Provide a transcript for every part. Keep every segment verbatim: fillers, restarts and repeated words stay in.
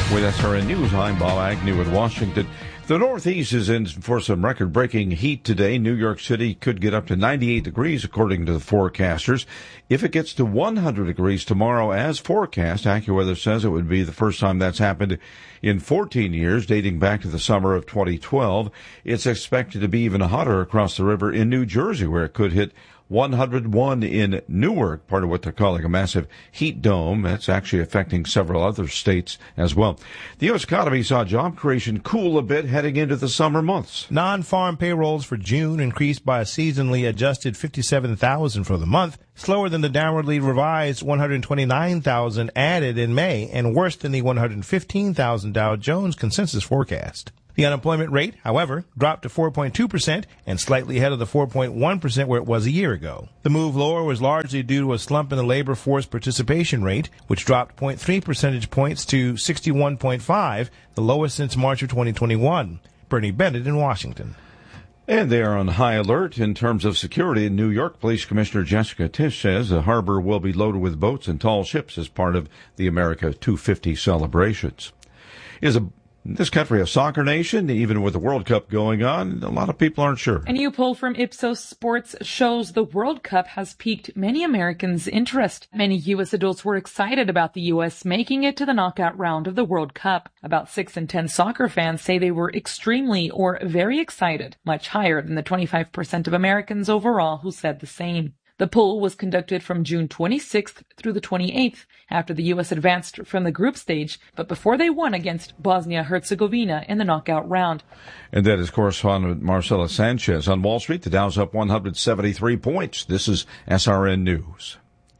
With S R N News, I'm Bob Agnew in Washington. The Northeast is in for some record-breaking heat today. New York City could get up to ninety-eight degrees, according to the forecasters. If it gets to one hundred degrees tomorrow as forecast, AccuWeather says it would be the first time that's happened in fourteen years, dating back to the summer of twenty twelve. It's expected to be even hotter across the river in New Jersey, where it could hit one hundred one in Newark, part of what they're calling a massive heat dome. That's actually affecting several other states as well. The U S economy saw job creation cool a bit heading into the summer months. Non-farm payrolls for June increased by a seasonally adjusted fifty-seven thousand for the month, slower than the downwardly revised one hundred twenty-nine thousand added in May, and worse than the one hundred fifteen thousand Dow Jones consensus forecast. The unemployment rate, however, dropped to four point two percent and slightly ahead of the four point one percent where it was a year ago. The move lower was largely due to a slump in the labor force participation rate, which dropped zero point three percentage points to sixty-one point five, the lowest since March of twenty twenty-one. Bernie Bennett in Washington. And they are on high alert in terms of security in New York. Police Commissioner Jessica Tisch says the harbor will be loaded with boats and tall ships as part of the America two fifty celebrations. Is a This country a soccer nation? Even with the World Cup going on, a lot of people aren't sure. A new poll from Ipsos Sports shows the World Cup has piqued many Americans' interest. Many U S adults were excited about the U S making it to the knockout round of the World Cup. About six in ten soccer fans say they were extremely or very excited, much higher than the twenty-five percent of Americans overall who said the same. The poll was conducted from June twenty-sixth through the twenty-eighth, after the U S advanced from the group stage, but before they won against Bosnia-Herzegovina in the knockout round. And that is correspondent Marcela Sanchez. On Wall Street, the Dow's up one hundred seventy-three points. This is S R N News.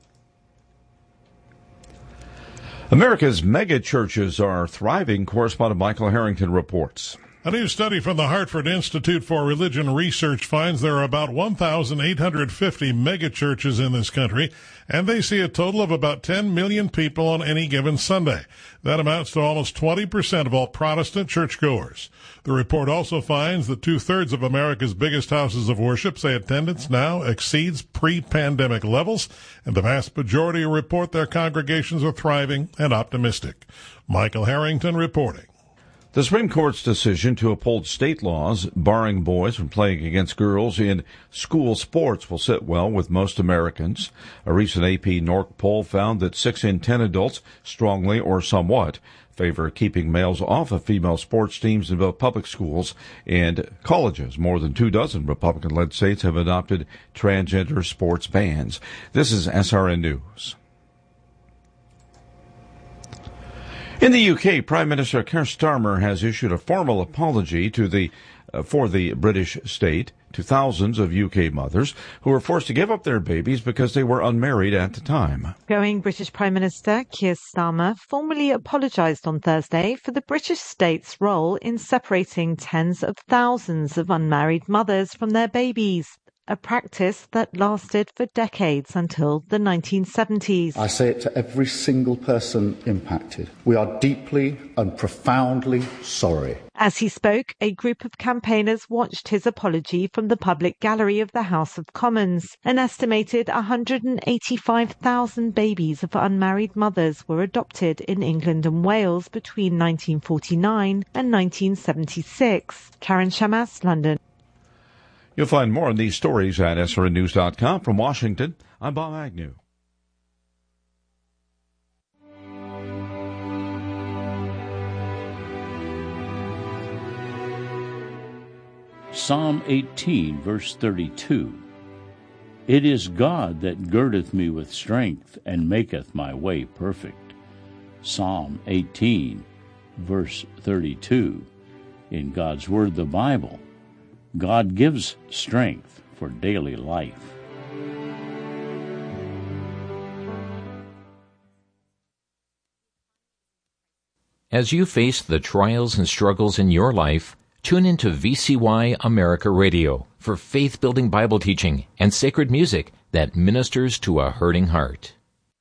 America's mega churches are thriving, correspondent Michael Harrington reports. A new study from the Hartford Institute for Religion Research finds there are about one thousand eight hundred fifty megachurches in this country, and they see a total of about ten million people on any given Sunday. That amounts to almost twenty percent of all Protestant churchgoers. The report also finds that two-thirds of America's biggest houses of worship say attendance now exceeds pre-pandemic levels, and the vast majority report their congregations are thriving and optimistic. Michael Harrington reporting. The Supreme Court's decision to uphold state laws barring boys from playing against girls in school sports will sit well with most Americans. A recent A P N O R C poll found that six in ten adults strongly or somewhat favor keeping males off of female sports teams in both public schools and colleges. More than two dozen Republican-led states have adopted transgender sports bans. This is S R N News. In the U K, Prime Minister Keir Starmer has issued a formal apology to the uh, for the British state to thousands of U K mothers who were forced to give up their babies because they were unmarried at the time. Going British Prime Minister Keir Starmer formally apologised on Thursday for the British state's role in separating tens of thousands of unmarried mothers from their babies, a practice that lasted for decades until the nineteen seventies. I say it to every single person impacted. We are deeply and profoundly sorry. As he spoke, a group of campaigners watched his apology from the public gallery of the House of Commons. An estimated one hundred eighty-five thousand babies of unmarried mothers were adopted in England and Wales between nineteen forty-nine and nineteen seventy-six. Karen Shamas, London. You'll find more on these stories at S R N news dot com. From Washington, I'm Bob Agnew. Psalm eighteen, verse thirty-two. It is God that girdeth me with strength, and maketh my way perfect. Psalm eighteen, verse thirty-two. In God's Word, the Bible, God gives strength for daily life. As you face the trials and struggles in your life, tune into V C Y America Radio for faith-building Bible teaching and sacred music that ministers to a hurting heart.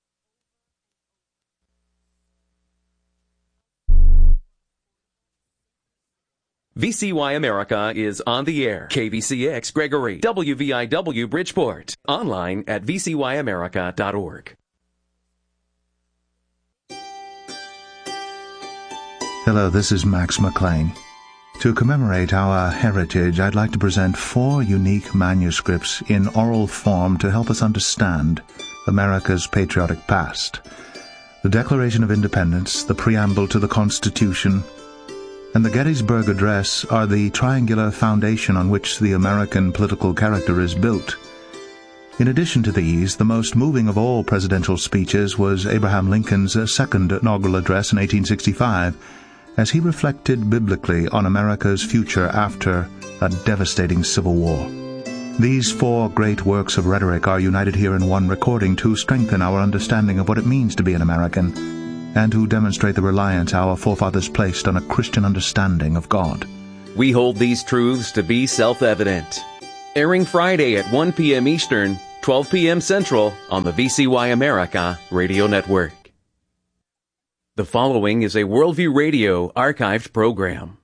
V C Y America is on the air. K V C X Gregory, W V I W Bridgeport. Online at v c y america dot org. Hello, this is Max McLean. To commemorate our heritage, I'd like to present four unique manuscripts in oral form to help us understand America's patriotic past. The Declaration of Independence, the preamble to the Constitution, and the Gettysburg Address are the triangular foundation on which the American political character is built. In addition to these, the most moving of all presidential speeches was Abraham Lincoln's second inaugural address in eighteen sixty-five, as he reflected biblically on America's future after a devastating civil war. These four great works of rhetoric are united here in one recording to strengthen our understanding of what it means to be an American, and to demonstrate the reliance our forefathers placed on a Christian understanding of God. We hold these truths to be self-evident. Airing Friday at one p.m. Eastern, twelve p.m. Central on the V C Y America Radio Network. The following is a Worldview Radio archived program.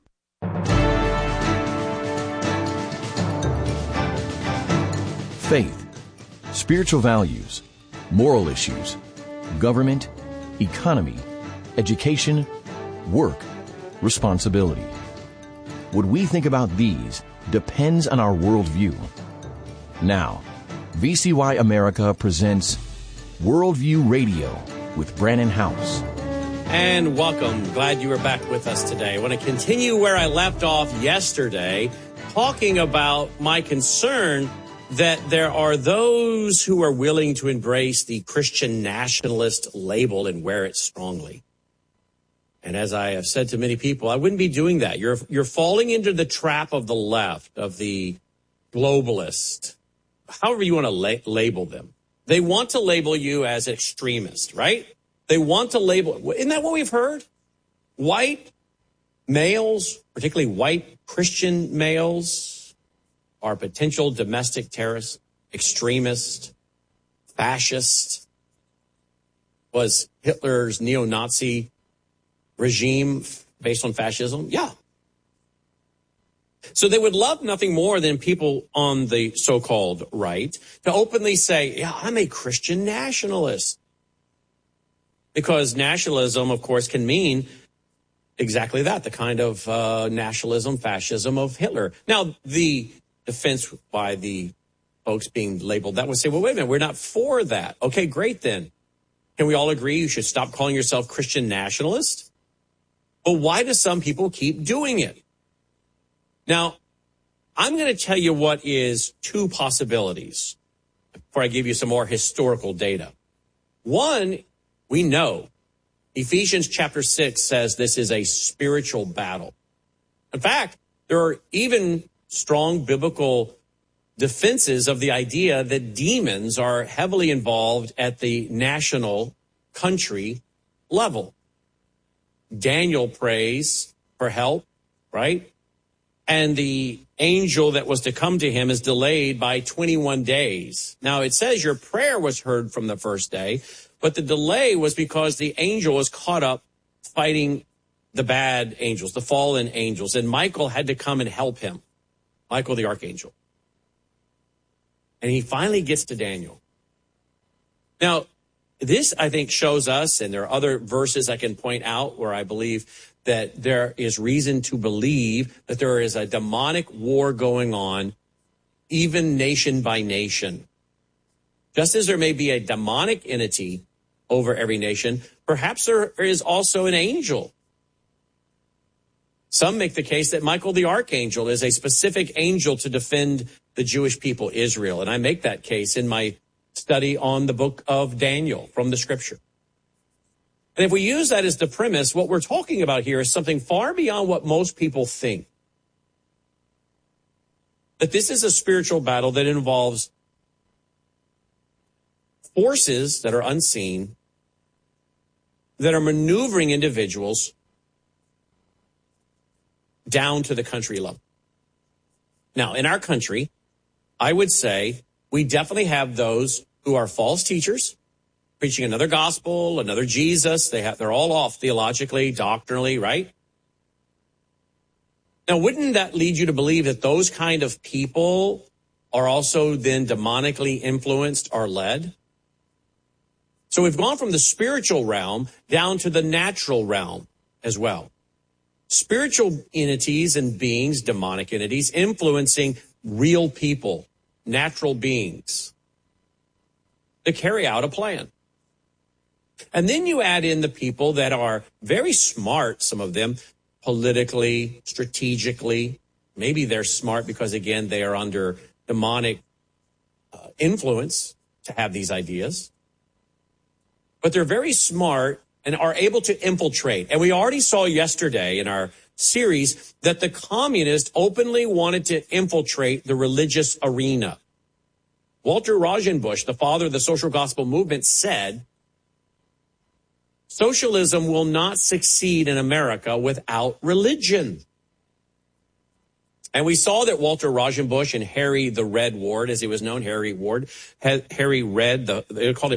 Faith, spiritual values, moral issues, government, economy, education, work, responsibility. What we think about these depends on our worldview. Now, V C Y America presents Worldview Radio with Brannon Howse. And welcome. Glad you were back with us today. I want to continue where I left off yesterday, talking about my concern that there are those who are willing to embrace the Christian nationalist label and wear it strongly. And as I have said to many people, I wouldn't be doing that. You're, you're falling into the trap of the left, of the globalist, however you want to la- label them. They want to label you as extremist, right? They want to label, isn't that what we've heard? White males, particularly white Christian males, are potential domestic terrorists, extremists, fascists. Was Hitler's neo-Nazi regime based on fascism? Yeah. So they would love nothing more than people on the so-called right to openly say, yeah, I'm a Christian nationalist. Because nationalism, of course, can mean exactly that, the kind of uh, nationalism, fascism of Hitler. Now, the defense by the folks being labeled that would say, well, wait a minute, we're not for that. Okay, great then. Can we all agree you should stop calling yourself Christian nationalist? But why do some people keep doing it? Now, I'm going to tell you what is two possibilities before I give you some more historical data. One, we know Ephesians chapter six says this is a spiritual battle. In fact, there are even strong biblical defenses of the idea that demons are heavily involved at the national country level. Daniel prays for help, right? And the angel that was to come to him is delayed by twenty-one days. Now, it says your prayer was heard from the first day, but the delay was because the angel was caught up fighting the bad angels, the fallen angels, and Michael had to come and help him, Michael the archangel. And he finally gets to Daniel. Now, this, I think, shows us, and there are other verses I can point out where I believe that there is reason to believe that there is a demonic war going on, even nation by nation. Just as there may be a demonic entity over every nation, perhaps there is also an angel. Some make the case that Michael the archangel is a specific angel to defend the Jewish people, Israel. And I make that case in my study on the book of Daniel from the scripture. And if we use that as the premise, what we're talking about here is something far beyond what most people think. That this is a spiritual battle that involves forces that are unseen, that are maneuvering individuals down to the country level. Now, in our country, I would say we definitely have those who are false teachers, preaching another gospel, another Jesus. They have, they're all off theologically, doctrinally, right? Now, wouldn't that lead you to believe that those kind of people are also then demonically influenced or led? So we've gone from the spiritual realm down to the natural realm as well. spiritual entities and beings, demonic entities, influencing real people, natural beings, to carry out a plan. And then you add in the people that are very smart, some of them, politically, strategically. Maybe they're smart because, again, they are under demonic uh, influence to have these ideas. But they're very smart and are able to infiltrate. And we already saw yesterday in our series that the communists openly wanted to infiltrate the religious arena. Walter Rauschenbusch, the father of the social gospel movement, said, socialism will not succeed in America without religion. And we saw that Walter Rauschenbusch and Harry the Red Ward, as he was known, Harry Ward, had, Harry Red, the, they called him